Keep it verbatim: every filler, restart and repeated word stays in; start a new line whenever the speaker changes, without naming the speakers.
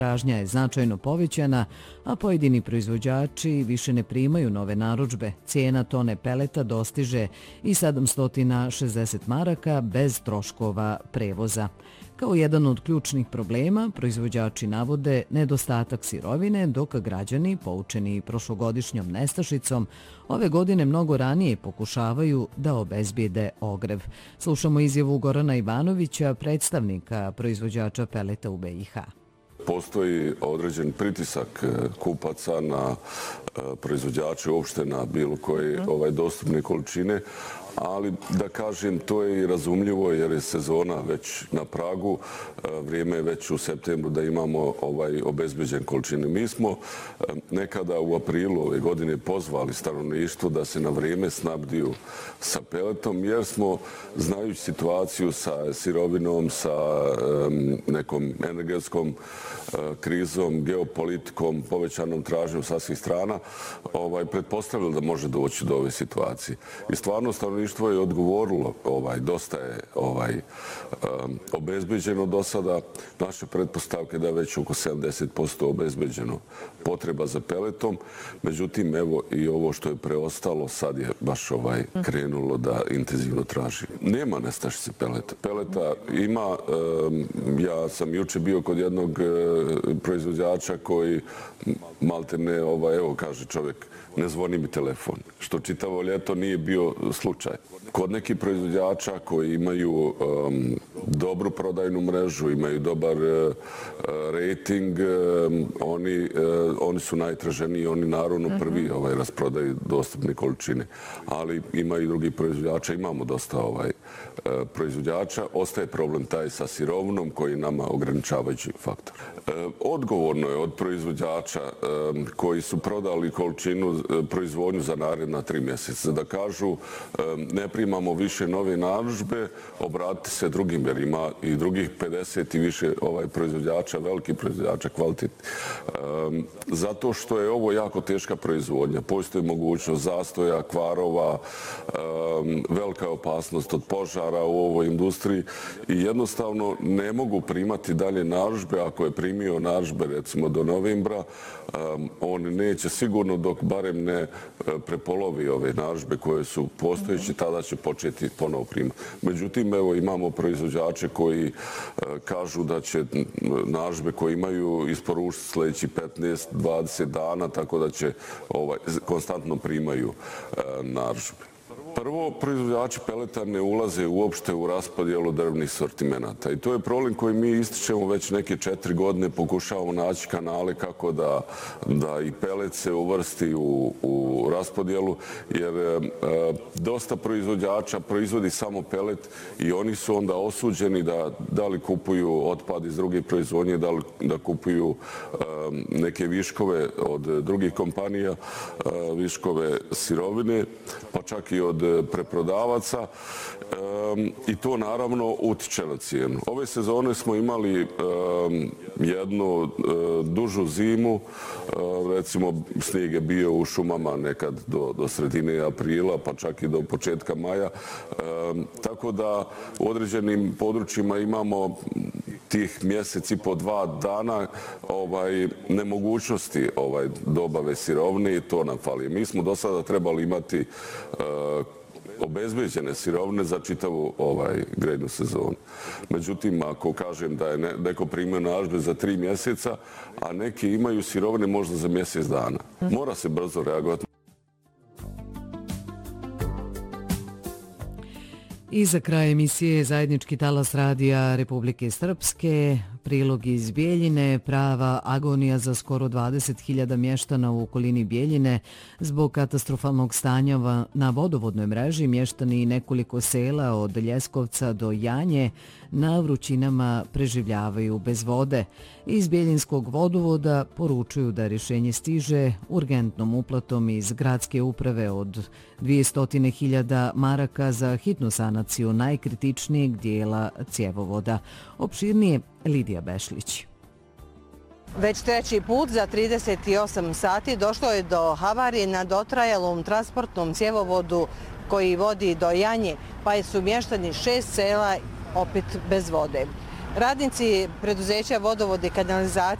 Tražnja je značajno povećana, a pojedini proizvođači više ne primaju nove narudžbe. Cijena tone peleta dostiže i sedamsto šezdeset maraka bez troškova prevoza. Kao jedan od ključnih problema, proizvođači navode nedostatak sirovine, dok građani, poučeni prošlogodišnjom nestašicom, ove godine mnogo ranije pokušavaju da obezbijede ogrev. Slušamo izjavu Gorana Ivanovića, predstavnika proizvođača peleta u be i ha.
Postoji određen pritisak kupaca na proizvođače uopšte na bilo koje ovaj, dostupne količine, ali da kažem to je i razumljivo jer je sezona već na pragu, vrijeme je već u septembru da imamo ovaj obezbeđen količine. Mi smo nekada u aprilu ove godine pozvali stanovništvo da se na vrijeme snabdiju sa peletom jer smo, znajući situaciju sa sirovinom, sa nekom energetskom krizom, geopolitikom, povećanom tražnjom sa svih strana, ovaj, pretpostavili da može doći do ove situacije. I stvarno stanovništvo je odgovorilo, ovaj, dosta je ovaj, um, obezbeđeno do sada. Naše pretpostavke da je već oko sedamdeset posto obezbeđeno potreba za peletom. Međutim, evo i ovo što je preostalo, sad je baš ovaj, krenulo da intenzivno traži. Nema nestašice peleta. Peleta ima, um, ja sam juče bio kod jednog uh, proizvođača koji malte ne, ovaj, evo kaže čovjek, ne zvoni mi telefon, što čitavo ljeto nije bio slučaj. Kod nekih proizvođača koji imaju um, dobru prodajnu mrežu, imaju dobar uh, rating, um, oni, uh, oni su najtraženiji, oni naravno prvi ovaj, rasprodaju dostupne količine. Ali ima i drugi proizvođača, imamo dosta ovaj, uh, proizvođača. Ostaje problem taj sa sirovinom koji je nama ograničavajući faktor. Uh, odgovorno je od proizvođača um, koji su prodali količinu uh, proizvodnju za naredna tri mjeseca da kažu um, ne primamo više nove narudžbe, obratite se drugim jer ima i drugih pedeset i više ovaj proizvođača, veliki proizvođača kvalitet. Um, zato što je ovo jako teška proizvodnja. Postoji mogućnost zastoja, kvarova, um, velika opasnost od požara u ovoj industriji i jednostavno ne mogu primati dalje narudžbe. Ako je primio narudžbe recimo do novembra, um, on neće sigurno dok barem ne prepolovi ove narudžbe koje su postojeći, tada će početi ponovo primati. Međutim, evo imamo proizvođače koji kažu da će narudžbe koje imaju isporučiti sljedeći petnaest do dvadeset dana, tako da će ovaj, konstantno primaju narudžbe. Prvo, proizvođači peleta ne ulaze uopšte u raspodjelu drvnih sortimenata i to je problem koji mi ističemo već neke četiri godine, pokušavamo naći kanale kako da, da i pelet se uvrsti u, u raspodjelu, jer e, dosta proizvođača proizvodi samo pelet i oni su onda osuđeni da da li kupuju otpad iz druge proizvodnje, da li da kupuju e, neke viškove od drugih kompanija, e, viškove sirovine, pa čak i od preprodavaca um, i to naravno utiče na cijenu. Ove sezone smo imali um, jednu uh, dužu zimu, uh, recimo snijeg je bio u šumama nekad do, do sredine aprila, pa čak i do početka maja, um, tako da u određenim područjima imamo tih mjeseci po dva dana ovaj, nemogućnosti ovaj, dobave sirovine i to nam fali. Mi smo do sada trebali imati uh, obezbeđene sirovine za čitavu ovaj, grejnu sezonu. Međutim, ako kažem da je ne, neko primio narudžbe za tri mjeseca, a neki imaju sirovine možda za mjesec dana, mora se brzo reagovati.
I za kraj emisije Zajednički talas radija Republike Srpske, prilog iz Bijeljine, prava agonija za skoro dvadeset hiljada mještana u okolini Bijeljine. Zbog katastrofalnog stanja na vodovodnoj mreži mještani nekoliko sela od Ljeskovca do Janje na vrućinama preživljavaju bez vode. Iz Bijeljinskog vodovoda poručuju da rješenje stiže urgentnom uplatom iz gradske uprave od dvjesto hiljada maraka za hitnu sanaciju najkritičnijeg dijela cjevovoda. Opširnije Lidija Bešlić.
Već treći put za trideset osam sati došlo je do havarije na dotrajalom transportnom cjevovodu koji vodi do Janje, pa su mještani šest sela opet bez vode. Radnici preduzeća vodovode i kanalizacije